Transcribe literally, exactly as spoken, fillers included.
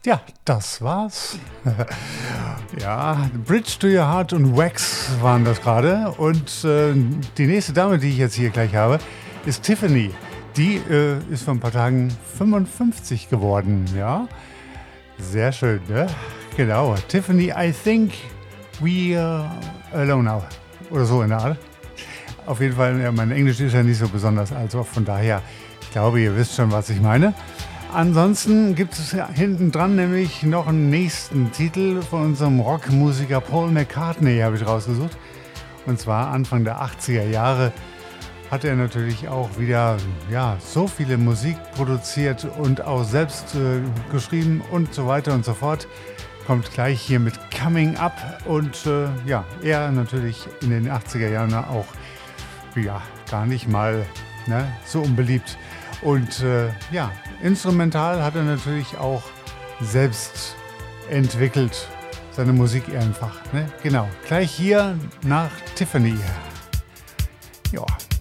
Ja, das war's. Ja, Bridge to Your Heart und Wax waren das gerade. Und äh, die nächste Dame, die ich jetzt hier gleich habe, ist Tiffany. Die äh, ist vor ein paar Tagen fünfundfünfzig geworden, ja. Sehr schön, ne? Genau. Tiffany, I think we are alone now. Oder so in der Art. Auf jeden Fall, ja, mein Englisch ist ja nicht so besonders, also von daher, ich glaube, ihr wisst schon, was ich meine. Ansonsten gibt es ja hinten dran nämlich noch einen nächsten Titel von unserem Rockmusiker Paul McCartney, habe ich rausgesucht. Und zwar Anfang der achtziger Jahre hat er natürlich auch wieder ja, so viele Musik produziert und auch selbst äh, geschrieben und so weiter und so fort. Kommt gleich hier mit Coming Up und äh, ja, er natürlich in den achtziger Jahren auch ja, gar nicht mal ne, so unbeliebt. Und äh, ja, instrumental hat er natürlich auch selbst entwickelt, seine Musik einfach. Ne? Genau, gleich hier nach Tiffany. Ja.